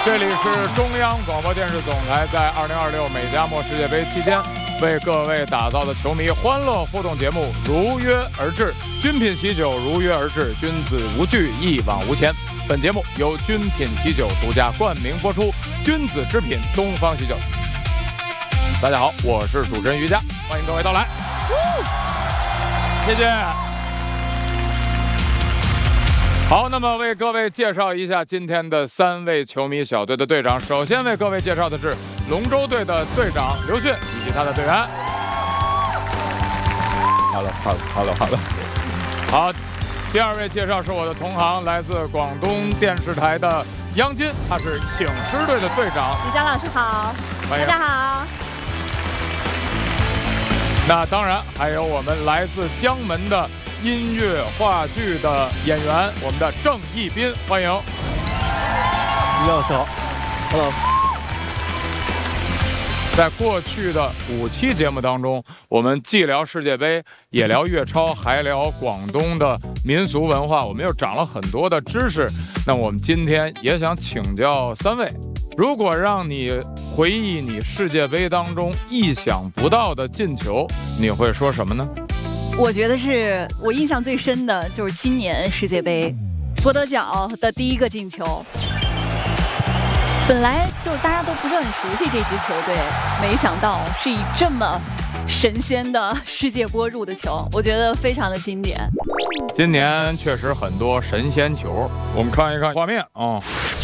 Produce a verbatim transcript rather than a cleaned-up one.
这里是中央广播电视总台在二零二六美加墨世界杯期间为各位打造的球迷欢乐互动节目如约而至，君品喜酒如约而至，君子无惧，一往无前。本节目由君品喜酒独家冠名播出，君子之品东方喜酒。大家好，我是主持人于佳，欢迎各位到来，谢谢。好，那么为各位介绍一下今天的三位球迷小队的队长。首先为各位介绍的是龙舟队的队长刘迅以及他的队员。Hello，Hello，Hello，Hello。好，第二位介绍是我的同行，来自广东电视台的杨金，他是醒狮队的队长。 于佳老师好， 欢迎。 大家好。 那当然还有我们来自江门的音乐话剧的演员，我们的郑义斌，欢迎。 于老师好 ，Hello。 在过去的五期节目当中，我们既聊世界杯，也聊粤超，还聊广东的民俗文化，我们又长了很多的知识。那我们今天也想请教三位，如果让你回忆你世界杯当中意想不到的进球，你会说什么呢？ 我觉得是我印象最深的就是今年世界杯博德角的第一个进球。本来就是大家都不是很熟悉这支球队，没想到是以这么神仙的世界波入的球，我觉得非常的经典。 今年确实很多神仙球，我们看一看画面啊。